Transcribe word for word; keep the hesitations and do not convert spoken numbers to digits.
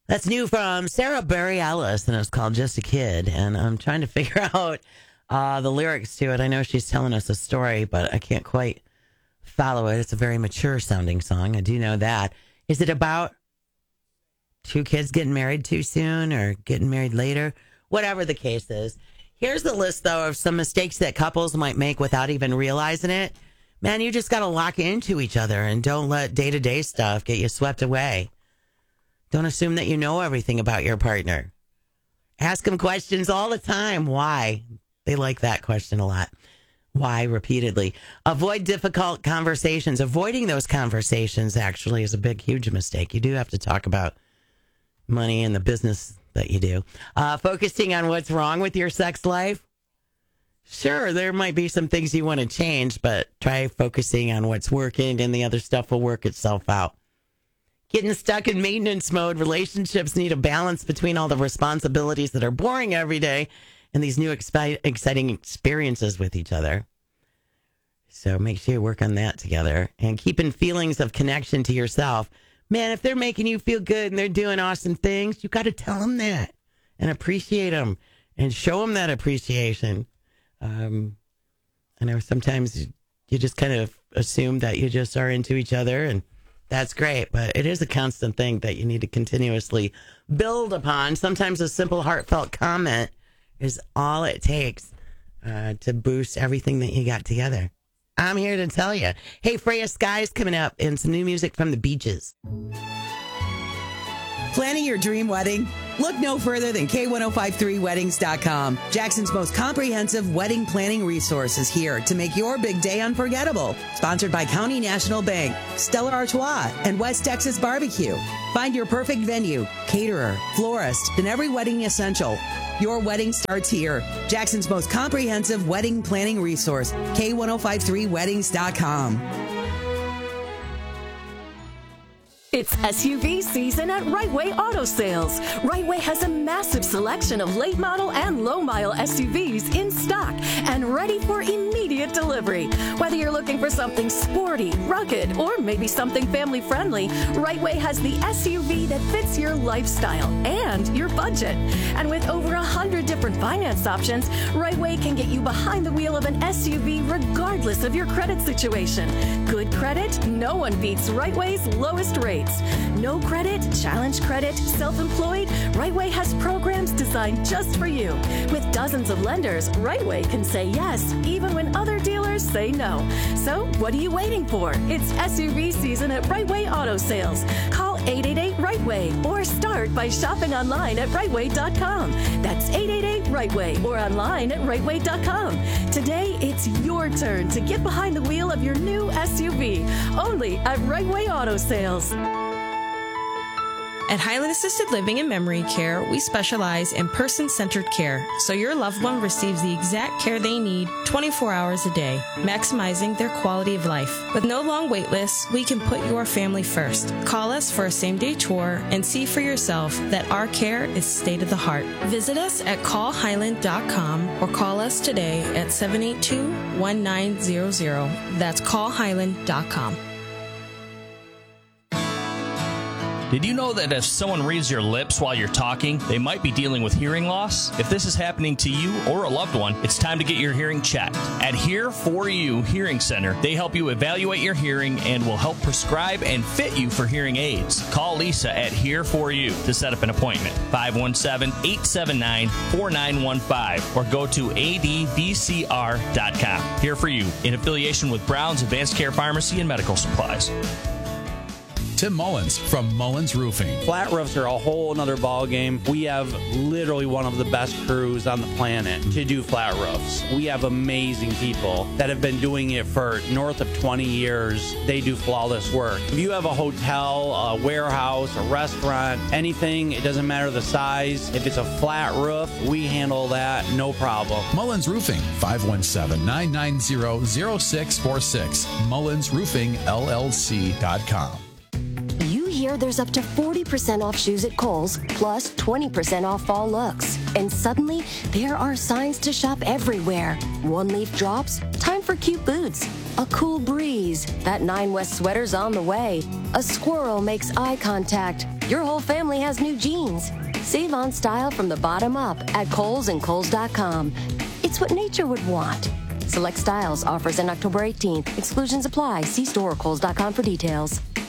That's new from Sarah Bareilles, and it's called Just a Kid. And I'm trying to figure out uh, the lyrics to it. I know she's telling us a story, but I can't quite follow it. It's a very mature sounding song. I do know that. Is it about two kids getting married too soon or getting married later? Whatever the case is. Here's the list, though, of some mistakes that couples might make without even realizing it. Man, you just got to lock into each other and don't let day-to-day stuff get you swept away. Don't assume that you know everything about your partner. Ask them questions all the time. Why? They like that question a lot. Why? Repeatedly. Avoid difficult conversations. Avoiding those conversations actually is a big, huge mistake. You do have to talk about money and the business that you do. Uh, focusing on what's wrong with your sex life. Sure, there might be some things you want to change, but try focusing on what's working and the other stuff will work itself out. Getting stuck in maintenance mode. Relationships need a balance between all the responsibilities that are boring every day and these new expi- exciting experiences with each other. So make sure you work on that together. And keeping feelings of connection to yourself. Man, if they're making you feel good and they're doing awesome things, you got to tell them that and appreciate them and show them that appreciation. Um, I know sometimes you, you just kind of assume that you just are into each other, and that's great, but it is a constant thing that you need to continuously build upon. Sometimes a simple, heartfelt comment is all it takes uh, to boost everything that you got together. I'm here to tell you. Hey, Freya Sky's coming up and some new music from the Beaches. Planning your dream wedding? Look no further than K ten fifty-three weddings dot com. Jackson's most comprehensive wedding planning resource is here to make your big day unforgettable. Sponsored by County National Bank, Stella Artois, and West Texas Barbecue. Find your perfect venue, caterer, florist, and every wedding essential. Your wedding starts here. Jackson's most comprehensive wedding planning resource, K ten fifty-three weddings dot com. It's S U V season at Right Way Auto Sales. Right Way has a massive selection of late model and low mile S U Vs in stock and ready for immediate delivery. Whether you're looking for something sporty, rugged, or maybe something family friendly, Right Way has the S U V that fits your lifestyle and your budget. And with over a hundred different finance options, Right Way can get you behind the wheel of an S U V regardless of your credit situation. Good credit? No one beats Right Way's lowest rates. No credit, challenge credit, self-employed, Right Way has programs designed just for you. With dozens of lenders, Right Way can say yes, even when other dealers say no. So what are you waiting for? It's S U V season at Right Way Auto Sales. Call eight eight eight right way or start by shopping online at right way dot com. That's eight eight eight right way or online at right way dot com. Today, it's your turn to get behind the wheel of your new S U V. Only at Right Way Auto Sales. At Highland Assisted Living and Memory Care, we specialize in person-centered care, so your loved one receives the exact care they need twenty-four hours a day, maximizing their quality of life. With no long wait lists, we can put your family first. Call us for a same-day tour and see for yourself that our care is state-of-the-art. Visit us at call highland dot com or call us today at seven eight two, one nine zero zero. That's call highland dot com. Did you know that if someone reads your lips while you're talking, they might be dealing with hearing loss? If this is happening to you or a loved one, it's time to get your hearing checked. At Here For You Hearing Center, they help you evaluate your hearing and will help prescribe and fit you for hearing aids. Call Lisa at Here For You to set up an appointment. five one seven, eight seven nine, four nine one five or go to A D V C R dot com. Here For You, in affiliation with Brown's Advanced Care Pharmacy and Medical Supplies. Tim Mullins from Mullins Roofing. Flat roofs are a whole nother ball game. We have literally one of the best crews on the planet to do flat roofs. We have amazing people that have been doing it for north of twenty years. They do flawless work. If you have a hotel, a warehouse, a restaurant, anything, it doesn't matter the size. If it's a flat roof, we handle that, no problem. Mullins Roofing, five one seven, nine nine zero, zero six four six. Mullins Roofing L L C dot com. Here, there's up to forty percent off shoes at Kohl's, plus twenty percent off fall looks. And suddenly, there are signs to shop everywhere. One leaf drops, time for cute boots. A cool breeze. That Nine West sweater's on the way. A squirrel makes eye contact. Your whole family has new jeans. Save on style from the bottom up at Kohl's and Kohl's dot com. It's what nature would want. Select styles offers in October eighteenth. Exclusions apply. See store or Kohl's dot com for details.